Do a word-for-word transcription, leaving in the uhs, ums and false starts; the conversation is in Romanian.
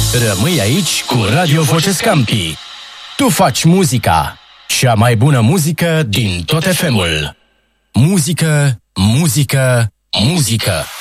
Rămâi aici cu Radio Voce Scampi. Tu faci muzica, cea mai bună muzică din tot F M-ul. Muzică, muzică, muzică.